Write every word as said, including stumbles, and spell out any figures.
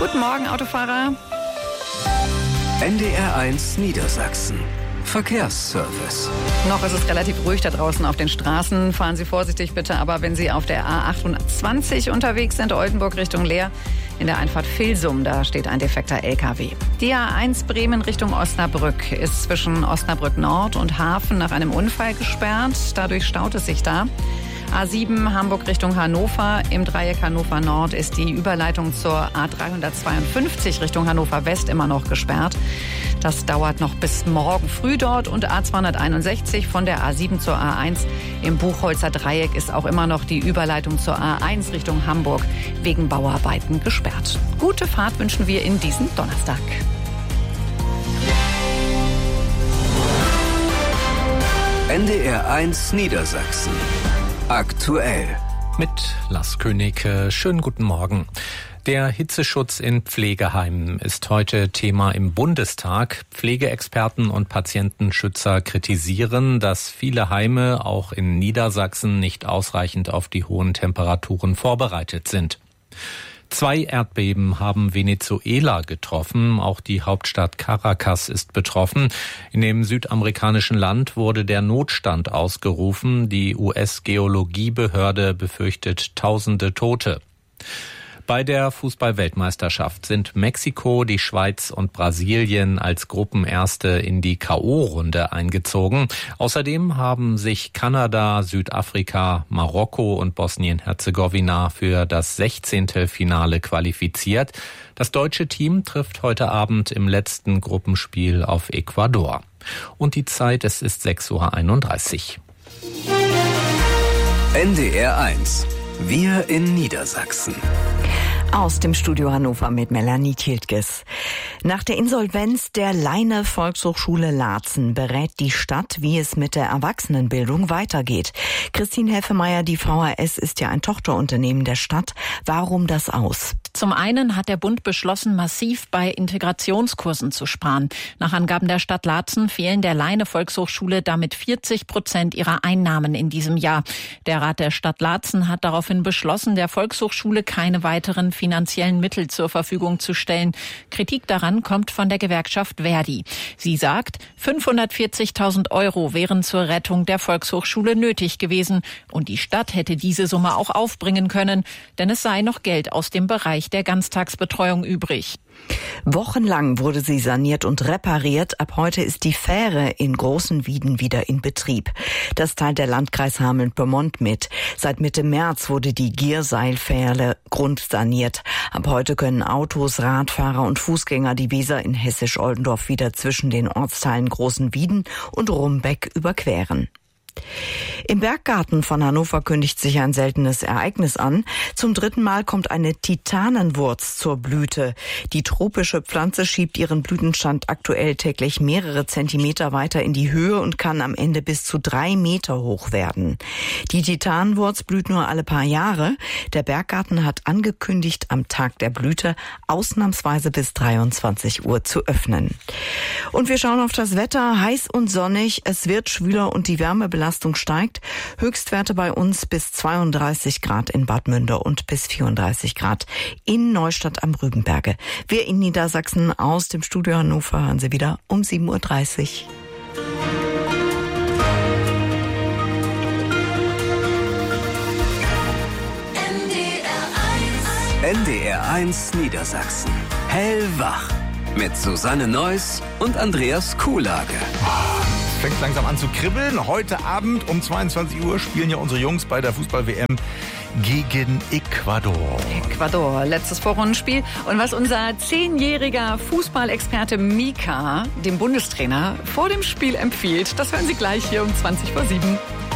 Guten Morgen, Autofahrer. N D R eins Niedersachsen. Verkehrsservice. Noch ist es relativ ruhig da draußen auf den Straßen. Fahren Sie vorsichtig bitte, aber wenn Sie auf der A achtundzwanzig unterwegs sind, Oldenburg Richtung Leer, in der Einfahrt Vilsum, da steht ein defekter L K W. Die A eins Bremen Richtung Osnabrück ist zwischen Osnabrück Nord und Hafen nach einem Unfall gesperrt. Dadurch staut es sich da. A sieben Hamburg Richtung Hannover. Im Dreieck Hannover Nord ist die Überleitung zur A dreihundertzweiundfünfzig Richtung Hannover West immer noch gesperrt. Das dauert noch bis morgen früh dort. Und A zweihunderteinundsechzig von der A sieben zur A eins im Buchholzer Dreieck ist auch immer noch die Überleitung zur A eins Richtung Hamburg wegen Bauarbeiten gesperrt. Gute Fahrt wünschen wir in diesem Donnerstag. N D R eins Niedersachsen. Aktuell. Mit Lars König. Schönen guten Morgen. Der Hitzeschutz in Pflegeheimen ist heute Thema im Bundestag. Pflegeexperten und Patientenschützer kritisieren, dass viele Heime auch in Niedersachsen nicht ausreichend auf die hohen Temperaturen vorbereitet sind. Zwei Erdbeben haben Venezuela getroffen. Auch die Hauptstadt Caracas ist betroffen. In dem südamerikanischen Land wurde der Notstand ausgerufen. Die U S-Geologiebehörde befürchtet tausende Tote. Bei der Fußball-Weltmeisterschaft sind Mexiko, die Schweiz und Brasilien als Gruppenerste in die K O-Runde eingezogen. Außerdem haben sich Kanada, Südafrika, Marokko und Bosnien-Herzegowina für das sechzehnte Finale qualifiziert. Das deutsche Team trifft heute Abend im letzten Gruppenspiel auf Ecuador. Und die Zeit, es ist sechs Uhr einunddreißig. N D R eins. Wir in Niedersachsen. Aus dem Studio Hannover mit Melanie Tiltges. Nach der Insolvenz der Leine Volkshochschule Laatzen berät die Stadt, wie es mit der Erwachsenenbildung weitergeht. Christine Helfemeier, die V H S ist ja ein Tochterunternehmen der Stadt. Warum das aus? Zum einen hat der Bund beschlossen, massiv bei Integrationskursen zu sparen. Nach Angaben der Stadt Laatzen fehlen der Leine Volkshochschule damit vierzig Prozent ihrer Einnahmen in diesem Jahr. Der Rat der Stadt Laatzen hat daraufhin beschlossen, der Volkshochschule keine weiteren finanziellen Mittel zur Verfügung zu stellen. Kritik daran kommt von der Gewerkschaft Verdi. Sie sagt, fünfhundertvierzigtausend Euro wären zur Rettung der Volkshochschule nötig gewesen. Und die Stadt hätte diese Summe auch aufbringen können, denn es sei noch Geld aus dem Bereich der Ganztagsbetreuung übrig. Wochenlang wurde sie saniert und repariert. Ab heute ist die Fähre in Großenwieden wieder in Betrieb. Das teilt der Landkreis Hameln-Pyrmont mit. Seit Mitte März wurde die Gierseilfähre grundsaniert. Ab heute können Autos, Radfahrer und Fußgänger die Weser in Hessisch-Oldendorf wieder zwischen den Ortsteilen Großenwieden und Rumbeck überqueren. Im Berggarten von Hannover kündigt sich ein seltenes Ereignis an. Zum dritten Mal kommt eine Titanenwurz zur Blüte. Die tropische Pflanze schiebt ihren Blütenstand aktuell täglich mehrere Zentimeter weiter in die Höhe und kann am Ende bis zu drei Meter hoch werden. Die Titanenwurz blüht nur alle paar Jahre. Der Berggarten hat angekündigt, am Tag der Blüte ausnahmsweise bis dreiundzwanzig Uhr zu öffnen. Und wir schauen auf das Wetter. Heiß und sonnig. Es wird schwüler und die Wärmebelastung steigt. Höchstwerte bei uns bis zweiunddreißig Grad in Bad Münder und bis vierunddreißig Grad in Neustadt am Rübenberge. Wir in Niedersachsen aus dem Studio Hannover hören Sie wieder um sieben Uhr dreißig. N D R eins Niedersachsen. Hellwach. Mit Susanne Neuss und Andreas Kuhlage. Es fängt langsam an zu kribbeln. Heute Abend um zweiundzwanzig Uhr spielen ja unsere Jungs bei der Fußball-W M gegen Ecuador. Ecuador, letztes Vorrundenspiel. Und was unser zehnjähriger Fußballexperte Mika dem Bundestrainer vor dem Spiel empfiehlt, das hören Sie gleich hier um zwanzig vor sieben.